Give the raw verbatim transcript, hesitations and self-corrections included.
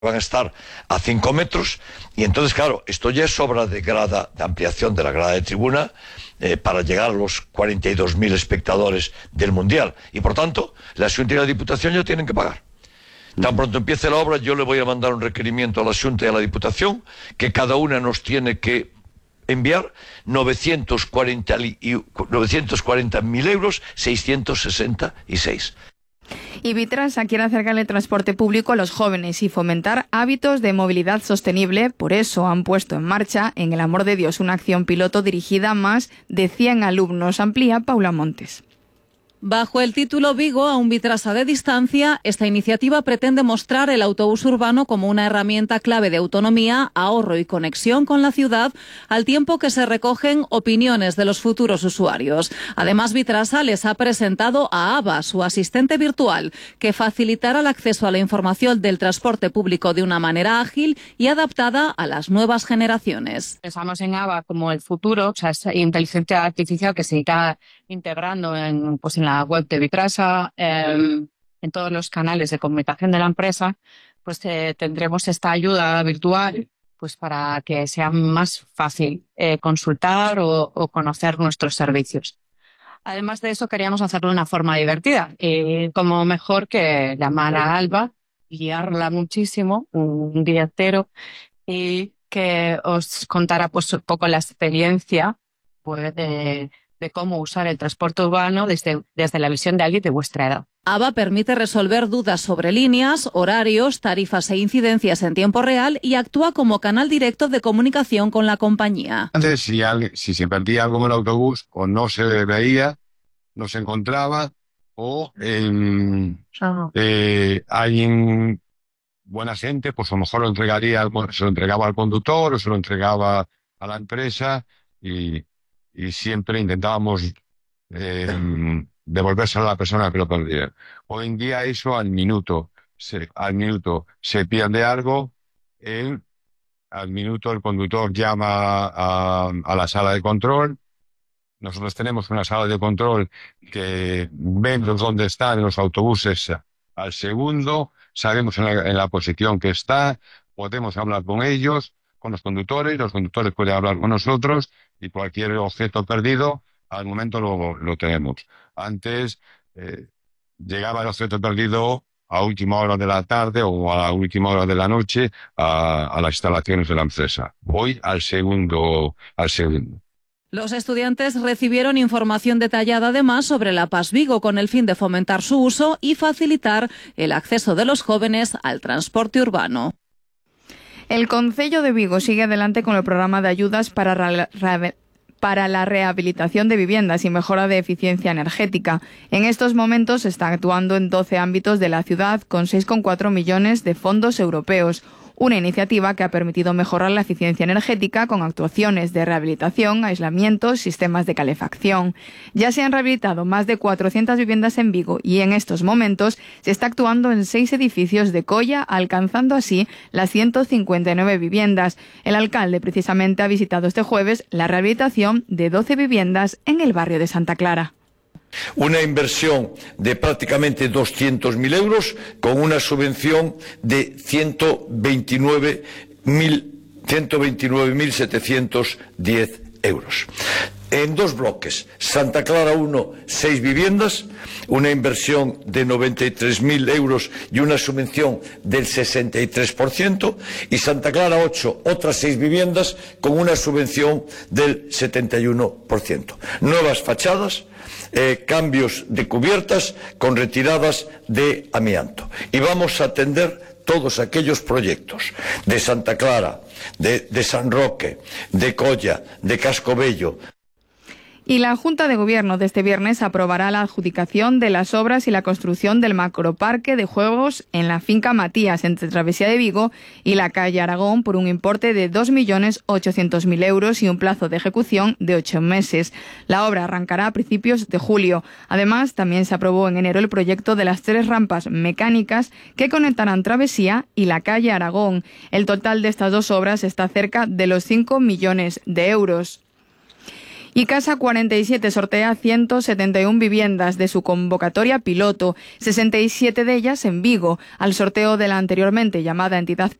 van a estar a cinco metros, y entonces, claro, esto ya es obra de grada, de ampliación de la grada de tribuna, eh, para llegar a los cuarenta y dos mil espectadores del Mundial, y por tanto, la Xunta y la Diputación ya tienen que pagar. Tan pronto empiece la obra, yo le voy a mandar un requerimiento a la Xunta y a la Diputación, que cada una nos tiene que enviar novecientos cuarenta mil euros, seiscientos sesenta y seis. Y Vitrasa quiere acercar el transporte público a los jóvenes y fomentar hábitos de movilidad sostenible. Por eso han puesto en marcha, en el amor de Dios, una acción piloto dirigida a más de cien alumnos. Amplía Paula Montes. Bajo el título Vigo a un Vitrasa de distancia, esta iniciativa pretende mostrar el autobús urbano como una herramienta clave de autonomía, ahorro y conexión con la ciudad, al tiempo que se recogen opiniones de los futuros usuarios. Además, Vitrasa les ha presentado a Ava, su asistente virtual, que facilitará el acceso a la información del transporte público de una manera ágil y adaptada a las nuevas generaciones. Pensamos en Ava como el futuro, o sea, esa inteligencia artificial que se irá integrando en, pues en la web de Vitrasa, eh, en todos los canales de comunicación de la empresa, pues eh, tendremos esta ayuda virtual pues para que sea más fácil eh, consultar o, o conocer nuestros servicios. Además de eso, queríamos hacerlo de una forma divertida, y como mejor que llamar a Alba, guiarla muchísimo, un día entero, y que os contara pues un poco la experiencia pues de de cómo usar el transporte urbano desde, desde la visión de alguien de vuestra edad. Ava permite resolver dudas sobre líneas, horarios, tarifas e incidencias en tiempo real y actúa como canal directo de comunicación con la compañía. Antes, si, alguien, si se perdía algo en el autobús o no se veía, no se encontraba, o eh, eh, alguien, buena gente, pues a lo mejor lo entregaría, se lo entregaba al conductor o se lo entregaba a la empresa, y y siempre intentábamos eh, devolvérselo a la persona que lo perdiera. Hoy en día eso al minuto, se, al minuto se pierde algo, él, al minuto el conductor llama a, a la sala de control. Nosotros tenemos una sala de control que vemos dónde están los autobuses al segundo, sabemos en la, en la posición que está, podemos hablar con ellos, con los conductores, los conductores pueden hablar con nosotros, y cualquier objeto perdido, al momento lo, lo tenemos. Antes eh, llegaba el objeto perdido a última hora de la tarde o a la última hora de la noche a, a las instalaciones de la empresa. Hoy al segundo, al segundo. Los estudiantes recibieron información detallada además sobre la Pas Vigo con el fin de fomentar su uso y facilitar el acceso de los jóvenes al transporte urbano. El Concello de Vigo sigue adelante con el programa de ayudas para, ra- ra- para la rehabilitación de viviendas y mejora de eficiencia energética. En estos momentos está actuando en doce ámbitos de la ciudad con seis coma cuatro millones de fondos europeos. Una iniciativa que ha permitido mejorar la eficiencia energética con actuaciones de rehabilitación, aislamiento, sistemas de calefacción. Ya se han rehabilitado más de cuatrocientas viviendas en Vigo y en estos momentos se está actuando en seis edificios de Colla, alcanzando así las ciento cincuenta y nueve viviendas. El alcalde precisamente ha visitado este jueves la rehabilitación de doce viviendas en el barrio de Santa Clara. Una inversión de prácticamente doscientos mil euros con una subvención de ciento veintinueve mil setecientos diez euros. En dos bloques, Santa Clara uno, seis viviendas, una inversión de noventa y tres mil euros y una subvención del sesenta y tres por ciento, y Santa Clara ocho, otras seis viviendas con una subvención del setenta y uno por ciento. Nuevas fachadas, Eh, cambios de cubiertas con retiradas de amianto. Y vamos a atender todos aquellos proyectos de Santa Clara, de, de San Roque, de Colla, de Cascobello. Y la Junta de Gobierno de este viernes aprobará la adjudicación de las obras y la construcción del macroparque de juegos en la finca Matías, entre Travesía de Vigo y la calle Aragón, por un importe de dos millones ochocientos mil euros y un plazo de ejecución de ocho meses. La obra arrancará a principios de julio. Además, también se aprobó en enero el proyecto de las tres rampas mecánicas que conectarán Travesía y la calle Aragón. El total de estas dos obras está cerca de los cinco millones de euros. Y Casa cuarenta y siete sortea ciento setenta y una viviendas de su convocatoria piloto, sesenta y siete de ellas en Vigo. Al sorteo de la anteriormente llamada entidad